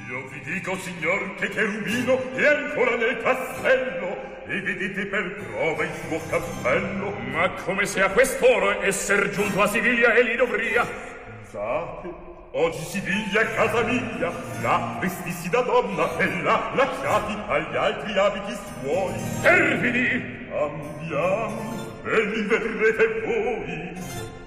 Io vi dico, signor, che Cherubino è ancora nel castello e vedete per prova il suo cappello. Ma come se a quest'ora esser giunto a Siviglia e lì dovria. Scusate, oggi Siviglia è casa mia, là vestissi da donna e là lasciati agli altri abiti suoi. Perfidi! Andiamo e li vedrete voi.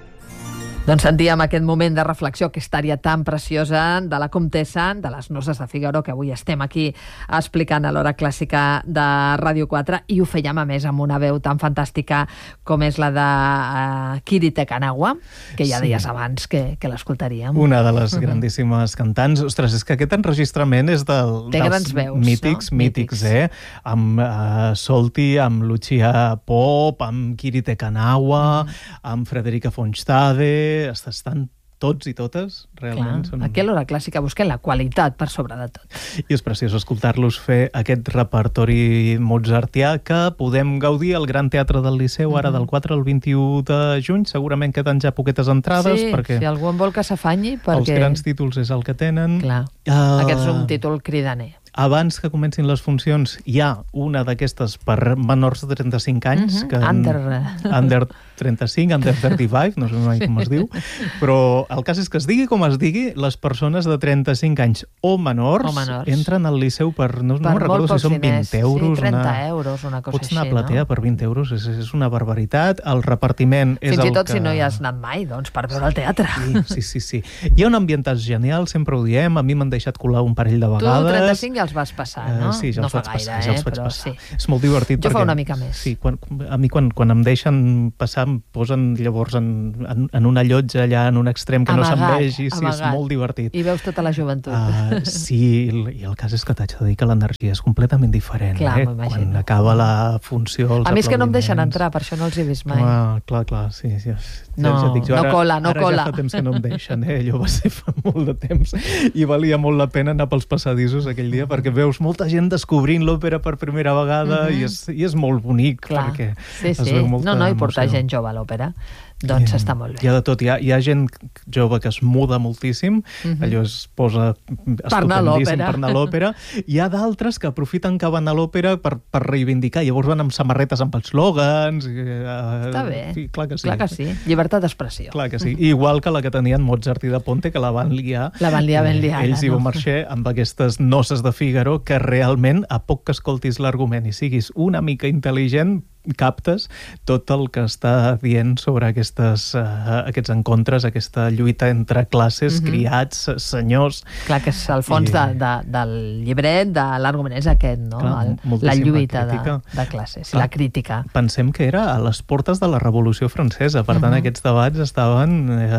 Doncs sentíem aquest moment de reflexió, aquesta ària tan preciosa de la comtessa, de les Noces de Fígaro, que avui estem aquí explicant a l'Hora Clàssica de Ràdio 4, i ho fèiem a més amb una veu tan fantàstica com és la de Kirite Kanawa, que ja deies abans que l'escoltaríem. Una de les grandíssimes cantants. Ostres, és que aquest enregistrament és dels veus, mítics, no? mítics, amb Solti, amb Lucia Pop, amb Kirite Kanawa, amb Frederica von Stade. Estan tots i totes, realment. Aquí a l'Hora Clàssica busquem la qualitat per sobre de tot. I és preciós escoltar-los fer aquest repertori mozartià que podem gaudir al Gran Teatre del Liceu ara del 4 al 21 de juny. Segurament queden ja poquetes entrades. Sí, perquè si algú en vol que s'afanyi. Els grans títols és el que tenen. Clar, aquest és un títol cridaner. Abans que comencin les funcions, hi ha una d'aquestes per menors de 35 anys. Under 35, under 35, no sé mai com es diu. Però el cas és que es digui com es digui, les persones de 35 anys o menors entren al Liceu per, no recordo si són 20 euros. Sí, 30 euros, una cosa així. Pots anar anar a platea per 20 euros, és una barbaritat. El repartiment és el que... Fins i tot si no hi has anat mai, doncs, per veure el teatre. Sí. Hi ha un ambientatge genial, sempre ho diem, a mi m'han deixat colar un parell de vegades. Tu 35 ja els vas passar, no? Sí, ja els vaig passar, però sí. És molt divertit. Jo fa una mica més. Sí, a mi quan em deixen passar em posen llavors en una llotja allà en un extrem que no se'n vegi. Sí, és molt divertit. I veus tota la joventut. Sí, i el cas és que t'haig de dir que l'energia és completament diferent. Clar, quan acaba la funció, els a mi és que no em deixen entrar, per això no els he vist mai. Clar, sí. No cola. Ara ja fa temps que no em deixen, allò va ser fa molt de temps i valia molt la pena anar pels passadissos aquell dia perquè veus molta gent descobrint l'òpera per primera vegada i és molt bonic. Clar. Perquè es veu molta emoció. I portar gent jove a l'òpera doncs està molt bé. Hi ha de tot, hi ha gent jove que es muda moltíssim, allò es posa estupendíssim per anar a l'òpera. Hi ha d'altres que aprofiten que van a l'òpera per reivindicar, llavors van amb samarretes amb eslògans. Està bé. Clar que sí. Clar que sí. Llibertat d'expressió. Clar que sí. Igual que la que tenien Mozart i de Ponte, que la van liar. La van liar ben liada. Ells i Beaumarchais amb aquestes Noces de Fígaro, que realment, a poc que escoltis l'argument i siguis una mica intel·ligent, captes tot el que està dient sobre aquests encontres, aquesta lluita entre classes, criats, senyors. Clar, que és el fons del llibret, de l'argument és aquest, no? Clar, la lluita de classes, la crítica. Pensem que era a les portes de la Revolució Francesa, per tant aquests debats estaven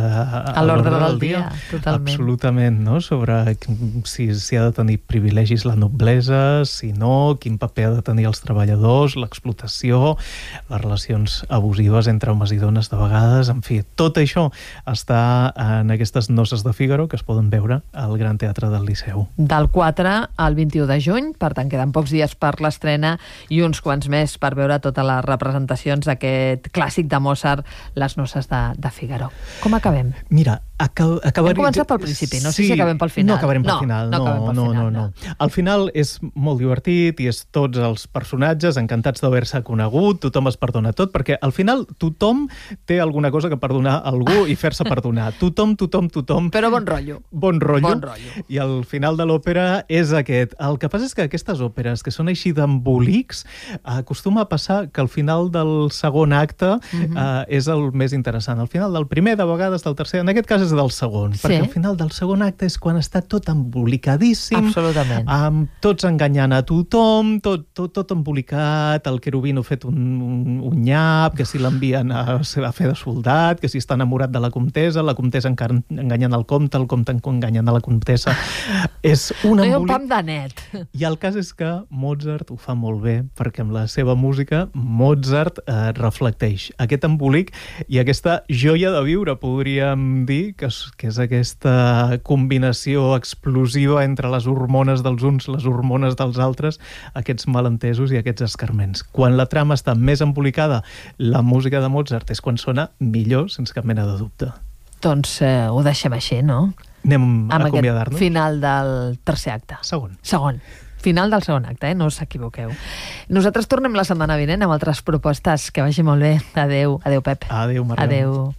a l'ordre del dia. Totalment. Absolutament, no? Sobre si ha de tenir privilegis la noblesa, si no, quin paper ha de tenir els treballadors, l'explotació, les relacions abusives entre homes i dones de vegades, en fi, tot això està en aquestes Noces de Fígaro que es poden veure al Gran Teatre del Liceu. Del 4 al 21 de juny, per tant queden pocs dies per l'estrena i uns quants més per veure totes les representacions d'aquest clàssic de Mozart, les Noces de Fígaro. Com acabem? Mira, hem començat pel principi, no sé si acabem pel final. No acabarem pel final, no. Al final és molt divertit i és tots els personatges encantats d'haver-se conegut, tothom es perdona tot, perquè al final tothom té alguna cosa que perdonar a algú i fer-se perdonar. Tothom. Però bon rotllo. Bon rotllo. I al final de l'òpera és aquest. El que passa és que aquestes òperes que són així d'embolics, acostuma a passar que al final del segon acte és el més interessant. Al final del primer, de vegades del tercer, en aquest cas és del segon, perquè al final del segon acte és quan està tot embolicadíssim, amb tots enganyant a tothom, tot embolicat, el Cherubino fet un nyap, que si l'envien a fer de soldat, que si està enamorat de la comtessa enganyant el comte enganyant a la comtessa. És un embolic. Un pam de net. I el cas és que Mozart ho fa molt bé, perquè amb la seva música Mozart reflecteix aquest embolic i aquesta joia de viure, podríem dir, que és aquesta combinació explosiva entre les hormones dels uns, les hormones dels altres, aquests malentesos i aquests escarments. Quan la trama està més embolicada, la música de Mozart és quan sona millor, sense cap mena de dubte. Doncs ho deixem així, no? Anem a amb acomiadar-nos. aquest final del tercer acte. Segon. Final del segon acte, no us equivoqueu. Nosaltres tornem la setmana vinent amb altres propostes. Que vagi molt bé. Adéu, Pep. Adéu, Mariona. Adéu.